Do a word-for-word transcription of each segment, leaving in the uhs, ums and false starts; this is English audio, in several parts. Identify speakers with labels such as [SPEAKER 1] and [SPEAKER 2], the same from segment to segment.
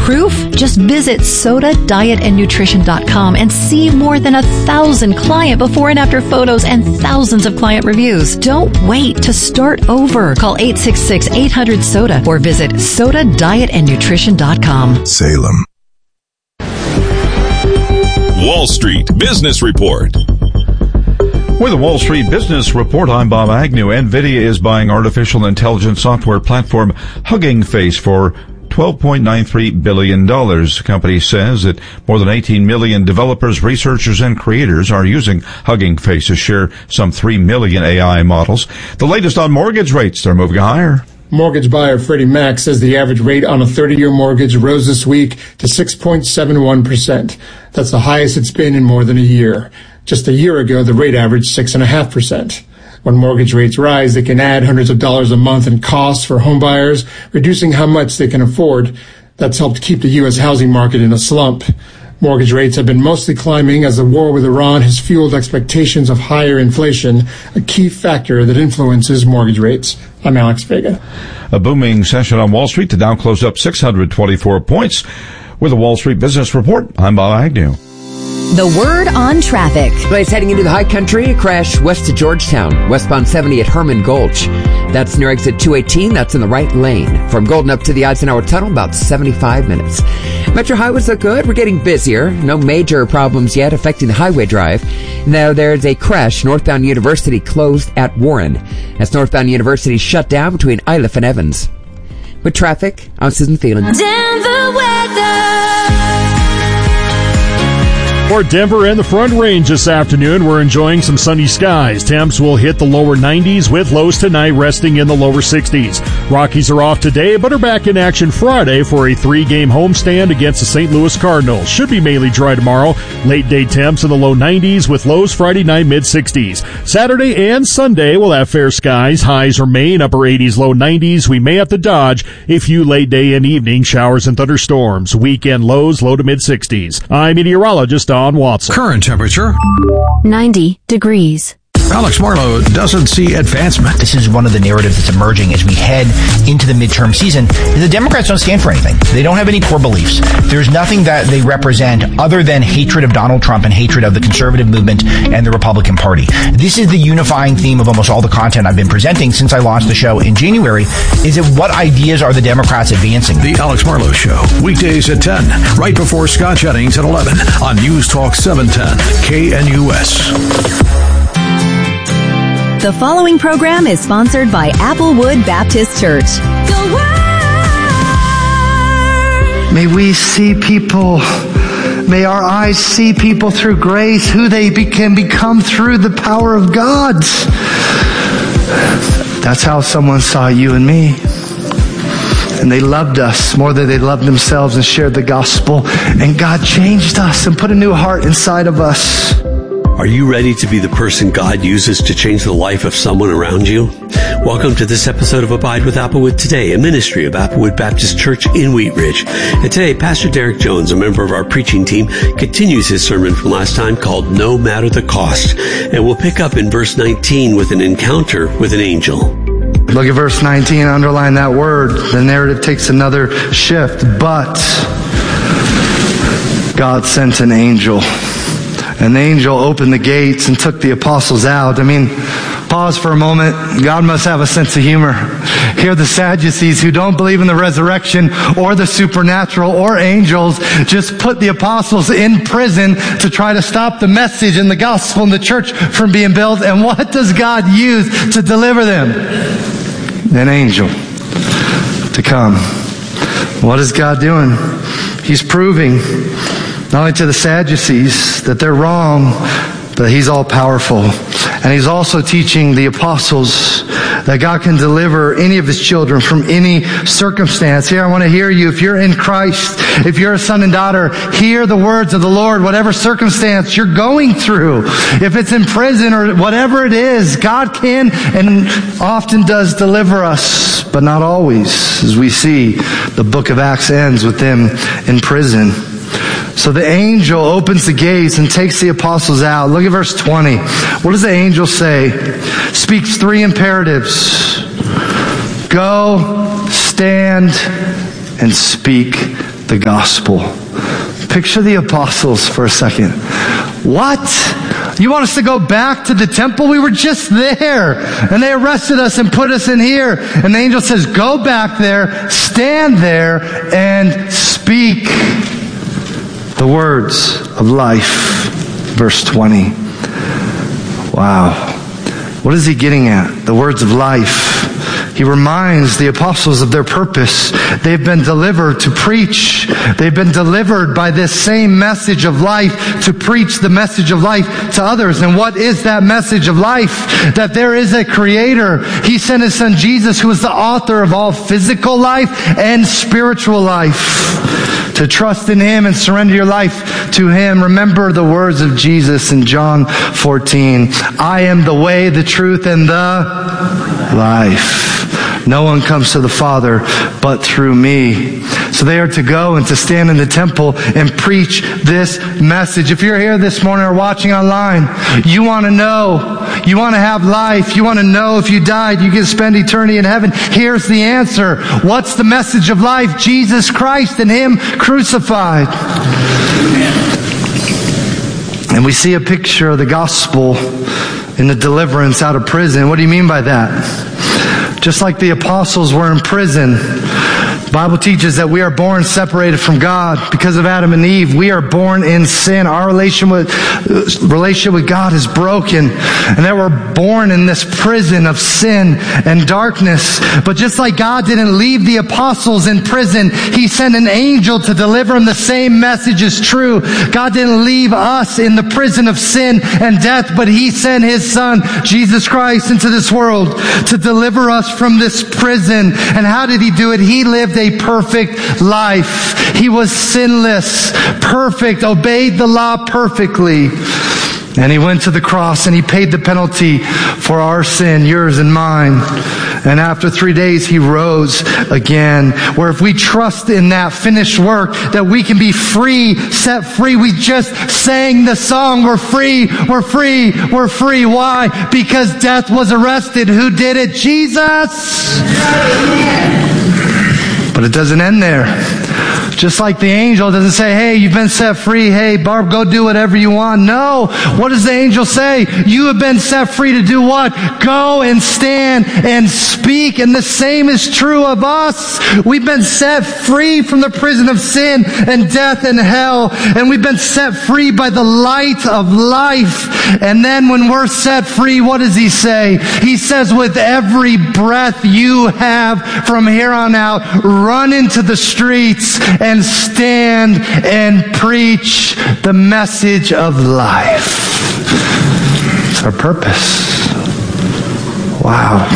[SPEAKER 1] proof? Just visit soda diet and nutrition dot com and see more than a thousand client before and after photos and thousands of client reviews. Don't wait to start over. Call eight six six, eight hundred, SODA or visit soda diet and nutrition dot com.
[SPEAKER 2] Salem.
[SPEAKER 3] Wall Street Business Report.
[SPEAKER 4] With the Wall Street Business Report, I'm Bob Agnew. NVIDIA is buying artificial intelligence software platform Hugging Face for twelve point nine three billion dollars. The company says that more than eighteen million developers, researchers, and creators are using Hugging Face to share some three million A I models. The latest on mortgage rates, they're moving higher.
[SPEAKER 5] Mortgage buyer Freddie Mac says the average rate on a thirty-year mortgage rose this week to six point seven one percent. That's the highest it's been in more than a year. Just a year ago, the rate averaged six point five percent. When mortgage rates rise, they can add hundreds of dollars a month in costs for homebuyers, reducing how much they can afford. That's helped keep the U S housing market in a slump. Mortgage rates have been mostly climbing as the war with Iran has fueled expectations of higher inflation, a key factor that influences mortgage rates. I'm Alex Vega.
[SPEAKER 4] A booming session on Wall Street. The Dow closed up six hundred twenty-four points. With the Wall Street Business Report, I'm Bob Agnew.
[SPEAKER 6] The word on traffic.
[SPEAKER 7] Place heading into the high country, a crash west of Georgetown, westbound seventy at Herman Gulch. That's near exit two eighteen. That's in the right lane. From Golden up to the Eisenhower Tunnel, about seventy-five minutes. Metro highways look good. We're getting busier. No major problems yet affecting the highway drive. Now there's a crash. Northbound University closed at Warren. That's northbound University shut down between Iliff and Evans. With traffic, I'm Susan Thielen.
[SPEAKER 8] Denver weather.
[SPEAKER 9] For Denver and the Front Range this afternoon, we're enjoying some sunny skies. Temps will hit the lower nineties with lows tonight resting in the lower sixties. Rockies are off today, but are back in action Friday for a three-game homestand against the Saint Louis Cardinals. Should be mainly dry tomorrow. Late day temps in the low nineties with lows Friday night mid-sixties. Saturday and Sunday will have fair skies. Highs remain upper eighties, low nineties. We may have to dodge a few late day and evening showers and thunderstorms. Weekend lows low to mid-sixties. I'm meteorologist Don Watson.
[SPEAKER 10] Current temperature
[SPEAKER 11] ninety degrees.
[SPEAKER 10] Alex Marlowe doesn't see advancement.
[SPEAKER 12] This is one of the narratives that's emerging as we head into the midterm season. The Democrats don't stand for anything. They don't have any core beliefs. There's nothing that they represent other than hatred of Donald Trump and hatred of the conservative movement and the Republican Party. This is the unifying theme of almost all the content I've been presenting since I launched the show in January, is that what ideas are the Democrats advancing?
[SPEAKER 10] The Alex Marlowe Show, weekdays at ten, right before Scott Jennings at eleven on News Talk seven ten, K N U S.
[SPEAKER 6] The following program is sponsored by Applewood Baptist Church.
[SPEAKER 8] The word.
[SPEAKER 13] May we see people, may our eyes see people through grace, who they be, can become through the power of God. That's how someone saw you and me. And they loved us more than they loved themselves and shared the gospel. And God changed us and put a new heart inside of us.
[SPEAKER 14] Are you ready to be the person God uses to change the life of someone around you? Welcome to this episode of Abide with Applewood Today, a ministry of Applewood Baptist Church in Wheat Ridge. And today, Pastor Derek Jones, a member of our preaching team, continues his sermon from last time called No Matter the Cost. And we'll pick up in verse nineteen with an encounter with an angel.
[SPEAKER 13] Look at verse nineteen, underline that word. The narrative takes another shift. But God sent an angel. An angel opened the gates and took the apostles out. I mean, pause for a moment. God must have a sense of humor. Here the Sadducees, who don't believe in the resurrection or the supernatural or angels, just put the apostles in prison to try to stop the message and the gospel and the church from being built. And what does God use to deliver them? An angel to come. What is God doing? He's proving not only to the Sadducees that they're wrong, but He's all powerful. And He's also teaching the apostles that God can deliver any of His children from any circumstance. Here, I want to hear you. If you're in Christ, if you're a son and daughter, hear the words of the Lord, whatever circumstance you're going through. If it's in prison or whatever it is, God can and often does deliver us, but not always. As we see, the book of Acts ends with them in prison. So the angel opens the gates and takes the apostles out. Look at verse twenty. What does the angel say? Speaks three imperatives. Go, stand, and speak the gospel. Picture the apostles for a second. What? You want us to go back to the temple? We were just there. And they arrested us and put us in here. And the angel says, go back there, stand there, and speak the words of life. Verse twenty. Wow. What is he getting at? The words of life. He reminds the apostles of their purpose. They've been delivered to preach. They've been delivered by this same message of life to preach the message of life to others. And what is that message of life? That there is a creator. He sent his son Jesus, who is the author of all physical life and spiritual life. To trust in him and surrender your life to him. Remember the words of Jesus in John fourteen. I am the way, the truth, and the life. No one comes to the Father but through me. So they are to go and to stand in the temple and preach this message. If you're here this morning or watching online, you want to know, you want to have life, you want to know if you died, you can spend eternity in heaven. Here's the answer. What's the message of life? Jesus Christ and him crucified. And we see a picture of the gospel in the deliverance out of prison. What do you mean by that? Just like the apostles were in prison, the Bible teaches that we are born separated from God because of Adam and Eve. We are born in sin. Our relation with, relationship with God is broken. And that we're born in this prison of sin and darkness. But just like God didn't leave the apostles in prison, he sent an angel to deliver them. The same message is true. God didn't leave us in the prison of sin and death, but he sent his son, Jesus Christ, into this world to deliver us from this prison. And how did he do it? He lived a perfect life. He was sinless, perfect, obeyed the law perfectly. And he went to the cross and he paid the penalty for our sin, yours and mine. And after three days, he rose again. Where if we trust in that finished work, that we can be free, set free. We just sang the song, we're free, we're free, we're free. Why? Because death was arrested. Who did it? Jesus! But it doesn't end there. Just like the angel doesn't say, hey, you've been set free. Hey, Barb, go do whatever you want. No. What does the angel say? You have been set free to do what? Go and stand and speak. And the same is true of us. We've been set free from the prison of sin and death and hell. And we've been set free by the light of life. And then when we're set free, what does he say? He says, with every breath you have from here on out, run into the streets and stand and preach the message of life. It's our purpose. Wow.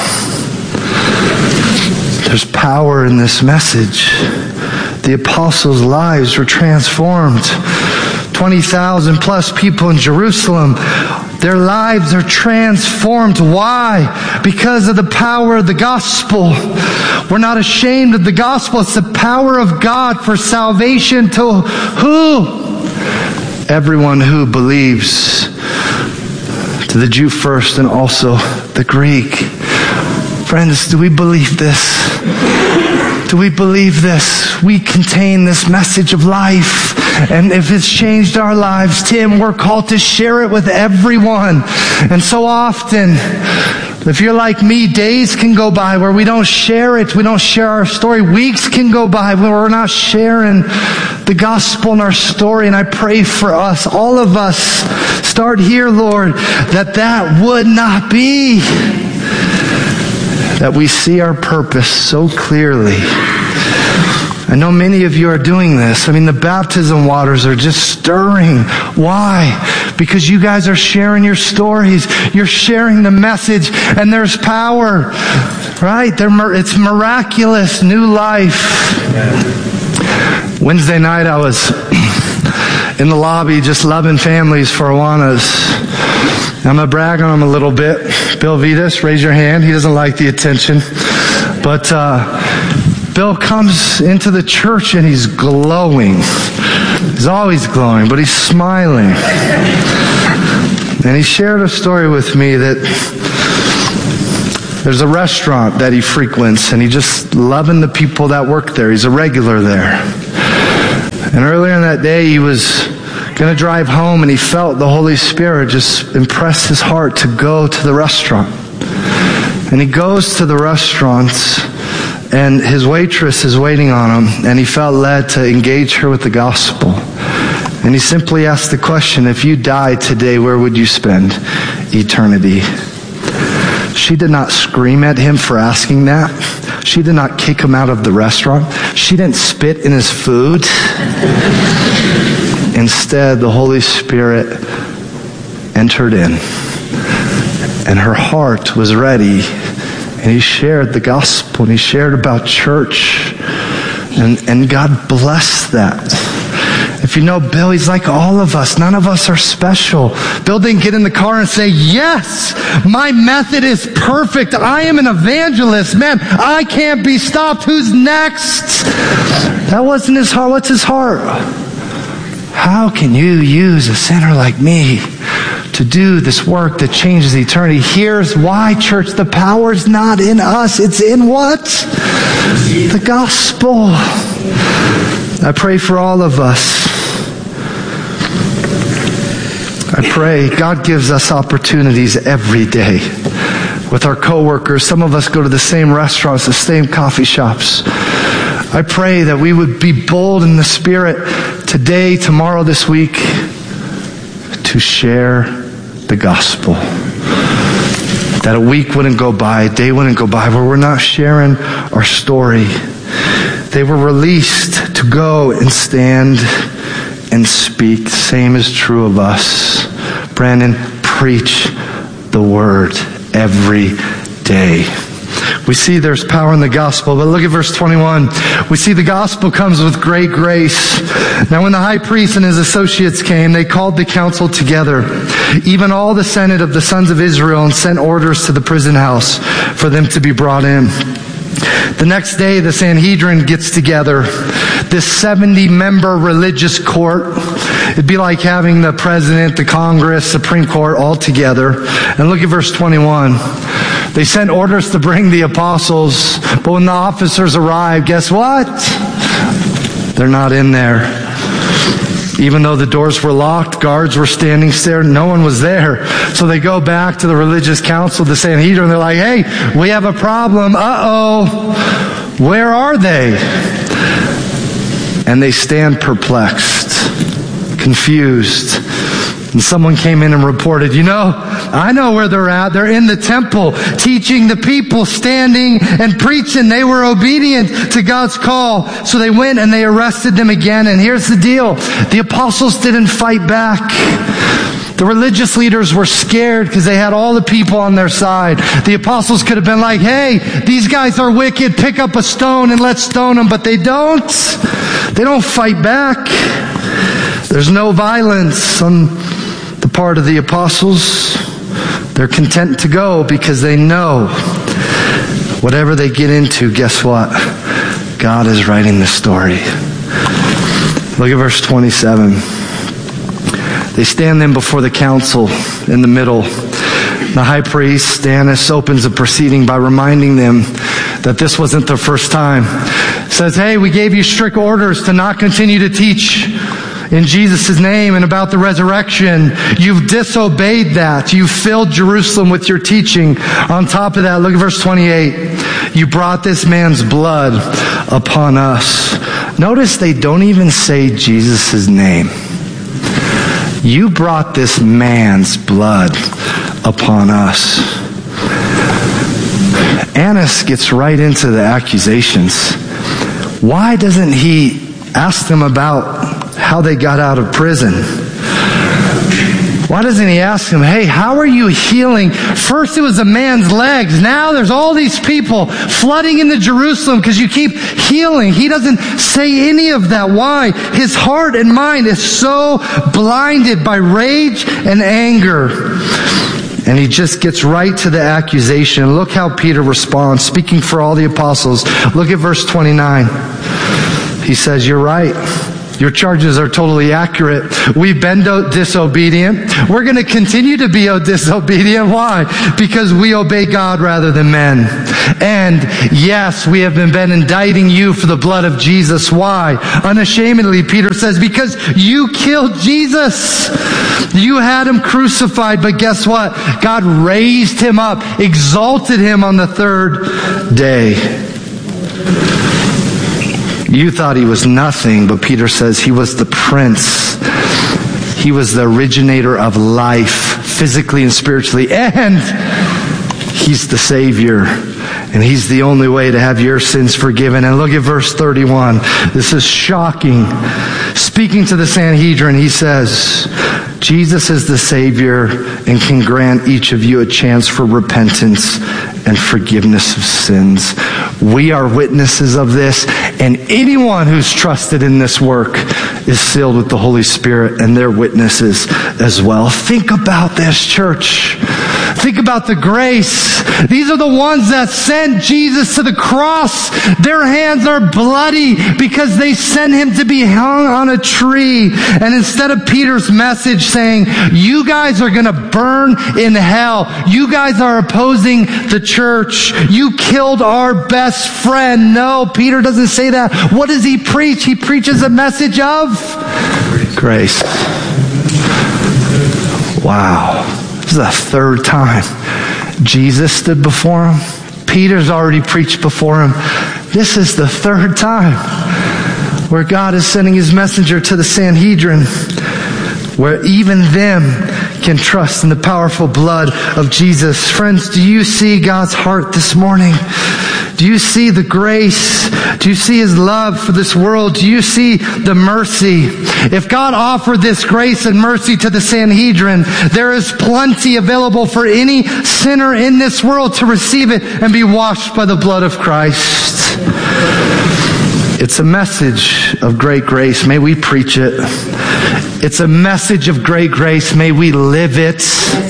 [SPEAKER 13] There's power in this message. The apostles' lives were transformed. twenty thousand plus people in Jerusalem. Their lives are transformed. Why? Because of the power of the gospel. We're not ashamed of the gospel. It's the power of God for salvation to who? Everyone who believes. To the Jew first and also the Greek. Friends, do we believe this? Do we believe this? We contain this message of life. And if it's changed our lives, Tim, we're called to share it with everyone. And so often, if you're like me, days can go by where we don't share it. We don't share our story. Weeks can go by where we're not sharing the gospel in our story. And I pray for us, all of us, start here, Lord, that that would not be. That we see our purpose so clearly. I know many of you are doing this. I mean, the baptism waters are just stirring. Why? Because you guys are sharing your stories. You're sharing the message, and there's power. Right? It's miraculous, new life. Wednesday night, I was in the lobby just loving families for Awanas. I'm going to brag on him a little bit. Bill Vitas, raise your hand. He doesn't like the attention. But uh, Bill comes into the church and he's glowing. He's always glowing, but he's smiling. And he shared a story with me that there's a restaurant that he frequents and he's just loving the people that work there. He's a regular there. And earlier in that day, he was going to drive home, and he felt the Holy Spirit just impress his heart to go to the restaurant. And he goes to the restaurant, and his waitress is waiting on him, and he felt led to engage her with the gospel. And he simply asked the question, if you died today, where would you spend eternity? She did not scream at him for asking that. She did not kick him out of the restaurant. She didn't spit in his food. Instead, the Holy Spirit entered in, and her heart was ready, and he shared the gospel, and he shared about church, and, and God blessed that. If you know Bill, he's like all of us. None of us are special. Bill didn't get in the car and say, yes, my method is perfect. I am an evangelist. Man, I can't be stopped. Who's next? That wasn't his heart. What's his heart? How can you use a sinner like me to do this work that changes eternity? Here's why, church. The power's not in us. It's in what? The gospel. I pray for all of us. I pray God gives us opportunities every day with our coworkers. Some of us go to the same restaurants, the same coffee shops. I pray that we would be bold in the Spirit today, tomorrow, this week, to share the gospel. That a week wouldn't go by, a day wouldn't go by where we're not sharing our story. They were released to go and stand and speak. The same is true of us. Brandon, preach the word every day. We see there's power in the gospel, but look at verse twenty-one. We see the gospel comes with great grace. Now when the high priest and his associates came, they called the council together, even all the senate of the sons of Israel, and sent orders to the prison house for them to be brought in. The next day, the Sanhedrin gets together, this seventy-member religious court. It'd be like having the president, the Congress, Supreme Court all together. And look at verse twenty-one. They sent orders to bring the apostles, but when the officers arrived, guess what? They're not in there. Even though the doors were locked, guards were standing there, no one was there. So they go back to the religious council, the Sanhedrin, they're like, hey, we have a problem. Uh-oh. Where are they? And they stand perplexed, confused. And someone came in and reported, you know, I know where they're at. They're in the temple, teaching the people, standing and preaching. They were obedient to God's call. So they went and they arrested them again. And here's the deal. The apostles didn't fight back. The religious leaders were scared because they had all the people on their side. The apostles could have been like, hey, these guys are wicked. Pick up a stone and let's stone them. But they don't. They don't fight back. There's no violence on the part of the apostles. They're content to go because they know whatever they get into, guess what? God is writing the story. Look at verse twenty-seven. They stand then before the council in the middle. The high priest, Annas, opens the proceeding by reminding them that this wasn't their first time. Says, hey, we gave you strict orders to not continue to teach in Jesus' name and about the resurrection. You've disobeyed that. You've filled Jerusalem with your teaching. On top of that, look at verse twenty-eight. You brought this man's blood upon us. Notice they don't even say Jesus' name. You brought this man's blood upon us. Annas gets right into the accusations. Why doesn't he ask them about how they got out of prison? Why doesn't he ask them, hey, how are you healing? First it was a man's legs. Now there's all these people flooding into Jerusalem because you keep healing. He doesn't say any of that. Why? His heart and mind is so blinded by rage and anger. And he just gets right to the accusation. Look how Peter responds, speaking for all the apostles. Look at verse twenty-nine. He says, you're right. Your charges are totally accurate. We've been do- disobedient. We're going to continue to be disobedient. Why? Because we obey God rather than men. And yes, we have been, been indicting you for the blood of Jesus. Why? Unashamedly, Peter says, because you killed Jesus. You had him crucified, but guess what? God raised him up, exalted him on the third day. You thought he was nothing, but Peter says he was the prince. He was the originator of life, physically and spiritually, and he's the Savior. And he's the only way to have your sins forgiven. And look at verse thirty-one. This is shocking. Speaking to the Sanhedrin, he says, Jesus is the Savior and can grant each of you a chance for repentance and forgiveness of sins. We are witnesses of this, and anyone who's trusted in this work is sealed with the Holy Spirit, and they're witnesses as well. Think about this, church. Think about the grace. These are the ones that sent Jesus to the cross. Their hands are bloody because they sent him to be hung on a tree. And instead of Peter's message saying, you guys are going to burn in hell. You guys are opposing the church. You killed our best friend. No, Peter doesn't say that. What does he preach? He preaches a message of grace. Wow. This is the third time Jesus stood before him. Peter's already preached before him. This is the third time where God is sending his messenger to the Sanhedrin, where even them can trust in the powerful blood of Jesus. Friends, do you see God's heart this morning? Do you see the grace? Do you see his love for this world? Do you see the mercy? If God offered this grace and mercy to the Sanhedrin, there is plenty available for any sinner in this world to receive it and be washed by the blood of Christ. It's a message of great grace. May we preach it. It's a message of great grace. May we live it.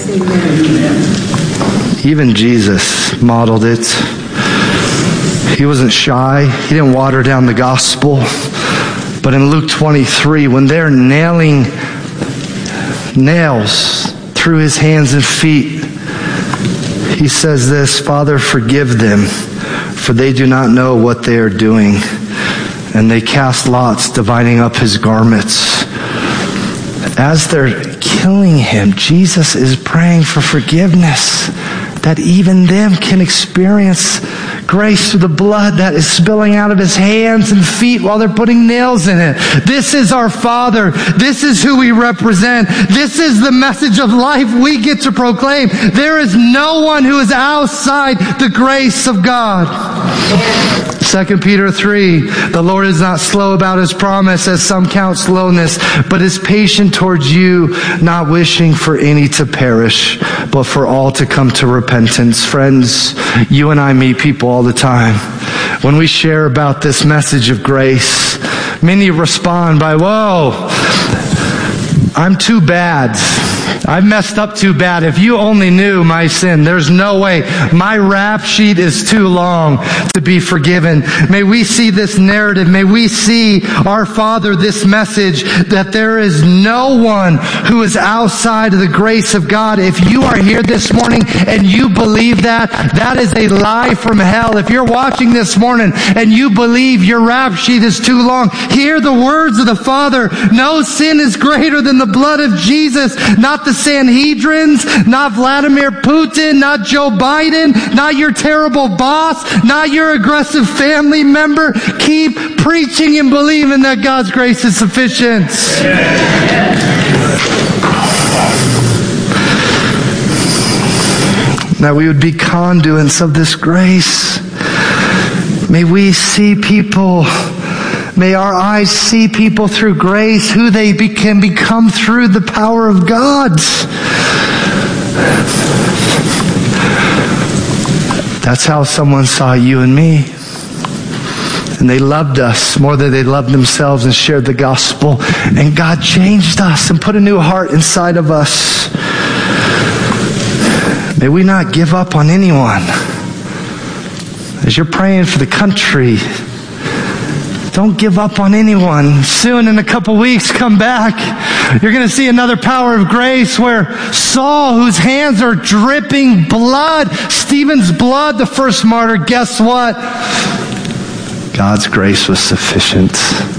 [SPEAKER 13] Even Jesus modeled it. He wasn't shy. He didn't water down the gospel. But in Luke twenty-three, when they're nailing nails through his hands and feet, he says this, Father, forgive them, for they do not know what they are doing. And they cast lots, dividing up his garments. As they're killing him, Jesus is praying for forgiveness, that even them can experience grace through the blood that is spilling out of his hands and feet while they're putting nails in it. This is our Father. This is who we represent. This is the message of life we get to proclaim. There is no one who is outside the grace of God. Second Peter three, the Lord is not slow about his promise, as some count slowness, but is patient towards you, not wishing for any to perish, but for all to come to repentance. Friends, you and I meet people all the time. When we share about this message of grace, many respond by, whoa, I'm too bad. I've messed up too bad. If you only knew my sin, there's no way. My rap sheet is too long to be forgiven. May we see this narrative. May we see our Father, this message, that there is no one who is outside of the grace of God. If you are here this morning and you believe that, that is a lie from hell. If you're watching this morning and you believe your rap sheet is too long, hear the words of the Father. No sin is greater than the blood of Jesus. Not the Sanhedrins, not Vladimir Putin, not Joe Biden, not your terrible boss, not your aggressive family member. Keep preaching and believing that God's grace is sufficient. That we would be conduits of this grace. May we see people, may our eyes see people through grace, who they be, can become through the power of God. That's how someone saw you and me. And they loved us more than they loved themselves and shared the gospel. And God changed us and put a new heart inside of us. May we not give up on anyone. As you're praying for the country, Don't give up on anyone. Soon, in a couple weeks, come back. You're going to see another power of grace where Saul, whose hands are dripping blood, Stephen's blood, the first martyr, guess what? God's grace was sufficient.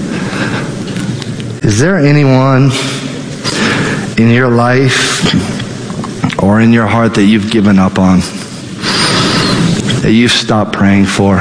[SPEAKER 13] Is there anyone in your life or in your heart that you've given up on, that you've stopped praying for?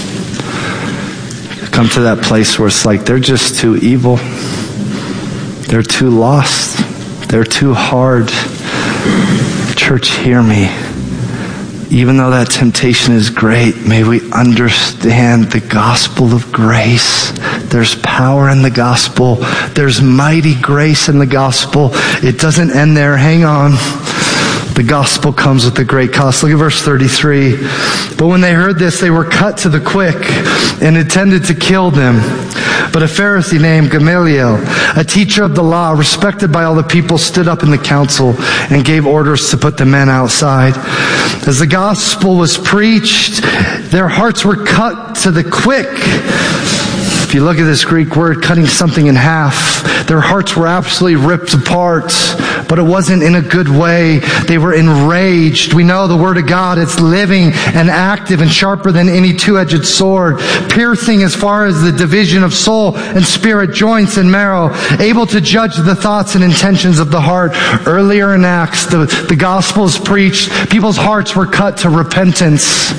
[SPEAKER 13] Come to that place where it's like they're just too evil. They're too lost. They're too hard. Church, hear me. Even though that temptation is great, may we understand the gospel of grace. There's power in the gospel. There's mighty grace in the gospel. It doesn't end there. Hang on. The gospel comes with a great cost. Look at verse thirty-three. But when they heard this, they were cut to the quick and intended to kill them. But a Pharisee named Gamaliel, a teacher of the law, respected by all the people, stood up in the council and gave orders to put the men outside. As the gospel was preached, their hearts were cut to the quick. If you look at this Greek word, cutting something in half, their hearts were absolutely ripped apart, but it wasn't in a good way. They were enraged. We know the word of God, it's living and active and sharper than any two-edged sword, piercing as far as the division of soul and spirit, joints and marrow, able to judge the thoughts and intentions of the heart. Earlier in Acts, the, the gospel is preached. People's hearts were cut to repentance.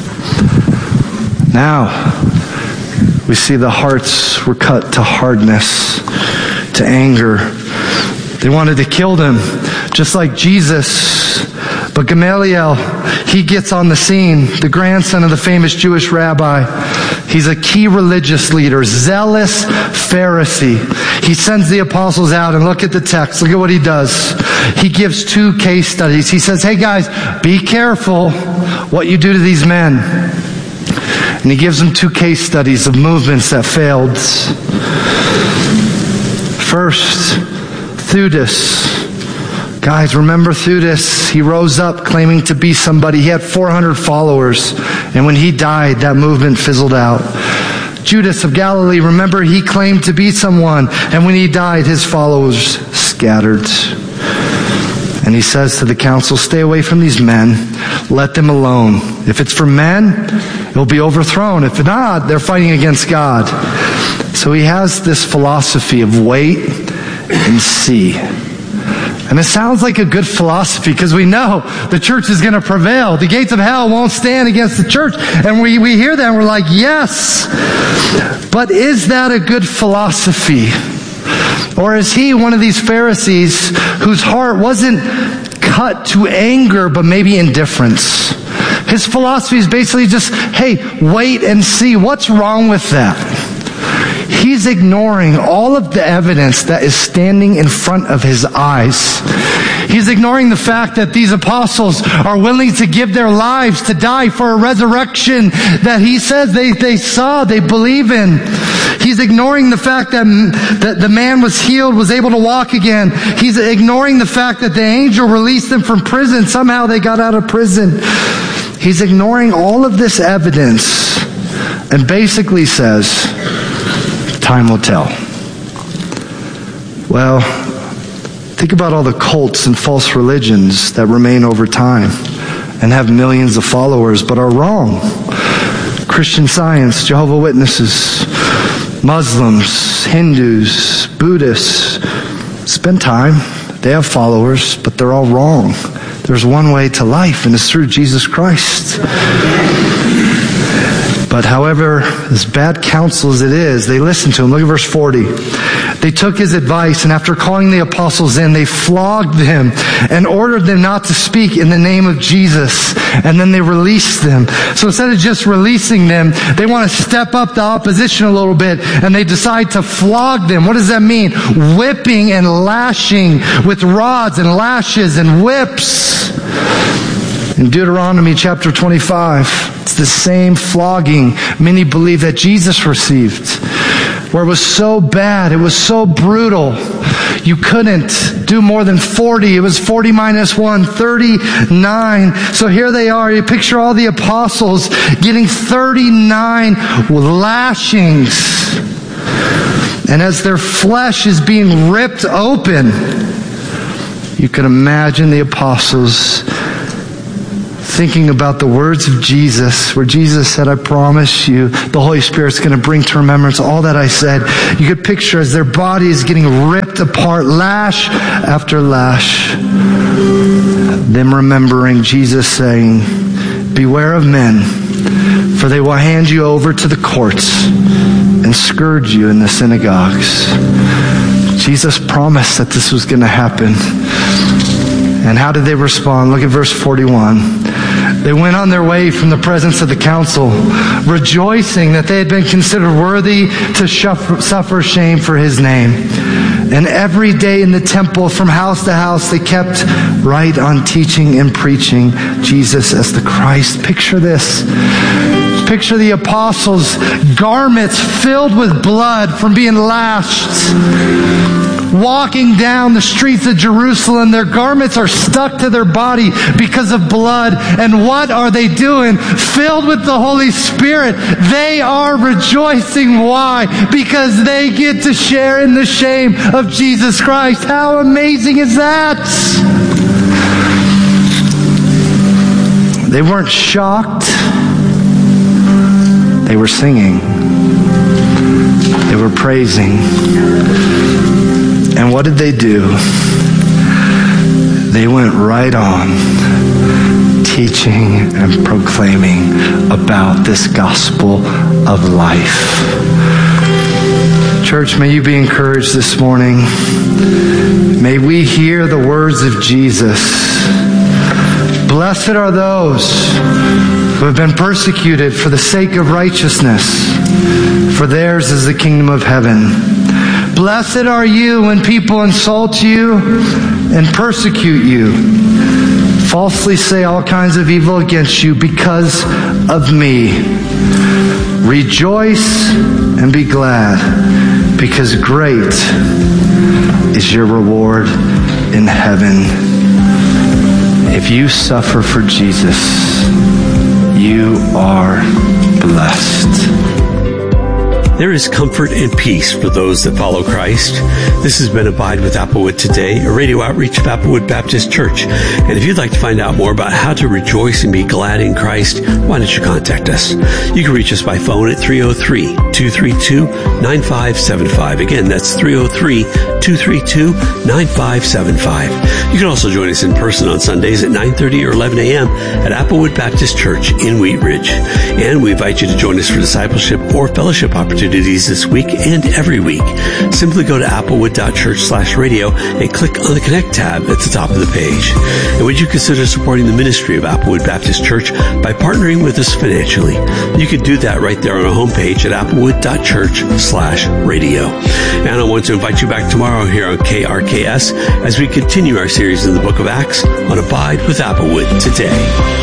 [SPEAKER 13] Now, we see the hearts were cut to hardness, to anger. They wanted to kill them, just like Jesus. But Gamaliel, he gets on the scene, the grandson of the famous Jewish rabbi. He's a key religious leader, zealous Pharisee. He sends the apostles out, and look at the text. Look at what he does. He gives two case studies. He says, hey guys, be careful what you do to these men. And he gives them two case studies of movements that failed. First, Theudas. Guys, remember Theudas? He rose up claiming to be somebody. He had four hundred followers. And when he died, that movement fizzled out. Judas of Galilee, remember, he claimed to be someone. And when he died, his followers scattered. And he says to the council, stay away from these men. Let them alone. If it's for men, it'll be overthrown. If not, they're fighting against God. So he has this philosophy of wait and see. And it sounds like a good philosophy because we know the church is going to prevail. The gates of hell won't stand against the church. And we, we hear that and we're like, yes. But is that a good philosophy? Or is he one of these Pharisees whose heart wasn't cut to anger, but maybe indifference? His philosophy is basically just, hey, wait and see. What's wrong with that? He's ignoring all of the evidence that is standing in front of his eyes. He's ignoring the fact that these apostles are willing to give their lives to die for a resurrection that he says they, they saw, they believe in. He's ignoring the fact that, that the man was healed, was able to walk again. He's ignoring the fact that the angel released them from prison. Somehow they got out of prison. He's ignoring all of this evidence and basically says, time will tell. Well, think about all the cults and false religions that remain over time and have millions of followers but are wrong. Christian Science, Jehovah's Witnesses, Muslims, Hindus, Buddhists. Spend time. They have followers, but they're all wrong. There's one way to life, and it's through Jesus Christ. But however, as bad counsel as it is, they listened to him. Look at verse forty. They took his advice, and after calling the apostles in, they flogged them and ordered them not to speak in the name of Jesus. And then they released them. So instead of just releasing them, they want to step up the opposition a little bit, and they decide to flog them. What does that mean? Whipping and lashing with rods and lashes and whips. In Deuteronomy chapter twenty-five, it's the same flogging many believe that Jesus received, where it was so bad, it was so brutal, you couldn't do more than forty. It was forty minus one, thirty-nine. So here they are. You picture all the apostles getting thirty-nine lashings. And as their flesh is being ripped open, you can imagine the apostles thinking about the words of Jesus, where Jesus said, I promise you, the Holy Spirit's going to bring to remembrance all that I said. You could picture as their body is getting ripped apart, lash after lash, them remembering Jesus saying, beware of men, for they will hand you over to the courts and scourge you in the synagogues. Jesus promised that this was going to happen. And how did they respond? Look at verse forty-one. They went on their way from the presence of the council, rejoicing that they had been considered worthy to suffer shame for his name. And every day in the temple, from house to house, they kept right on teaching and preaching Jesus as the Christ. Picture this. Picture the apostles' garments filled with blood from being lashed, walking down the streets of Jerusalem. Their garments are stuck to their body because of blood. And what are they doing? Filled with the Holy Spirit. They are rejoicing. Why? Because they get to share in the shame of Jesus Christ. How amazing is that? They weren't shocked. They were singing. They were praising. And what did they do? They went right on teaching and proclaiming about this gospel of life. Church, may you be encouraged this morning. May we hear the words of Jesus. Blessed are those who have been persecuted for the sake of righteousness, for theirs is the kingdom of heaven. Blessed are you when people insult you and persecute you, falsely say all kinds of evil against you because of me. Rejoice and be glad, because great is your reward in heaven. If you suffer for Jesus, you are blessed.
[SPEAKER 14] There is comfort and peace for those that follow Christ. This has been Abide with Applewood Today, a radio outreach of Applewood Baptist Church. And if you'd like to find out more about how to rejoice and be glad in Christ, why don't you contact us? You can reach us by phone at three oh three, two three two, nine five seven five. Again, that's three oh three, two three two, nine five seven five. You can also join us in person on Sundays at nine thirty or eleven a.m. at Applewood Baptist Church in Wheat Ridge. And we invite you to join us for discipleship or fellowship opportunities this week and every week. Simply go to applewood.church slash radio and click on the Connect tab at the top of the page. And would you consider supporting the ministry of Applewood Baptist Church by partnering with us financially? You can do that right there on our homepage at applewood.church slash radio. And I want to invite you back tomorrow here on K R K S as we continue our series in the book of Acts on Abide with Applewood Today.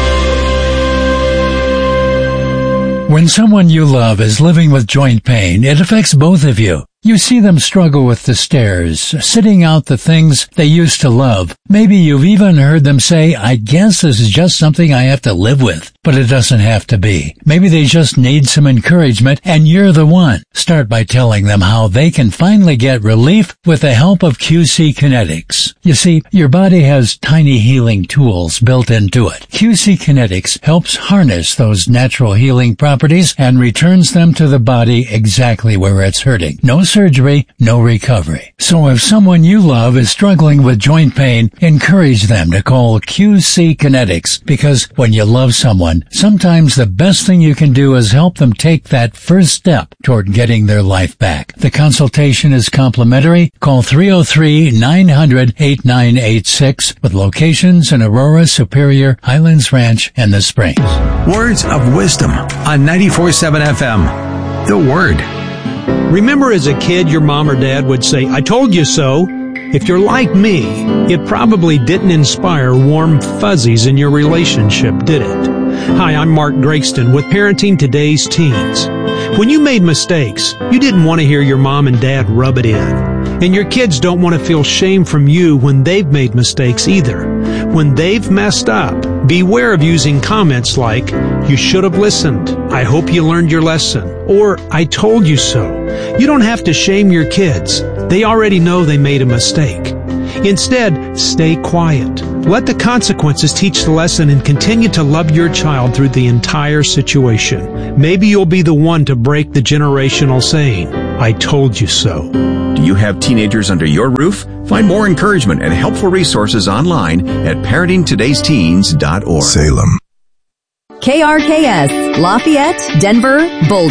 [SPEAKER 2] When someone you love is living with joint pain, it affects both of you. You see them struggle with the stairs, sitting out the things they used to love. Maybe you've even heard them say, I guess this is just something I have to live with. But it doesn't have to be. Maybe they just need some encouragement, and you're the one. Start by telling them how they can finally get relief with the help of Q C Kinetics. You see, your body has tiny healing tools built into it. Q C Kinetics helps harness those natural healing properties and returns them to the body exactly where it's hurting. No surgery, no recovery. So if someone you love is struggling with joint pain, encourage them to call Q C Kinetics, because when you love someone, sometimes the best thing you can do is help them take that first step toward getting their life back. The consultation is complimentary. Call three oh three, nine hundred, eight nine eight six with locations in Aurora, Superior, Highlands Ranch, and The Springs.
[SPEAKER 10] Words of wisdom on ninety-four point seven F M. The Word.
[SPEAKER 15] Remember as a kid, your mom or dad would say, I told you so. If you're like me, it probably didn't inspire warm fuzzies in your relationship, did it? Hi, I'm Mark Gregston with Parenting Today's Teens. When you made mistakes, you didn't want to hear your mom and dad rub it in. And your kids don't want to feel shame from you when they've made mistakes either. When they've messed up, beware of using comments like, You should have listened. I hope you learned your lesson. Or, I told you so. You don't have to shame your kids. They already know they made a mistake. Instead, stay quiet. Let the consequences teach the lesson and continue to love your child through the entire situation. Maybe you'll be the one to break the generational saying, I told you so.
[SPEAKER 16] Do you have teenagers under your roof? Find more encouragement and helpful resources online at parenting todays teens dot org.
[SPEAKER 10] Salem.
[SPEAKER 6] K R K S, Lafayette, Denver, Boulder.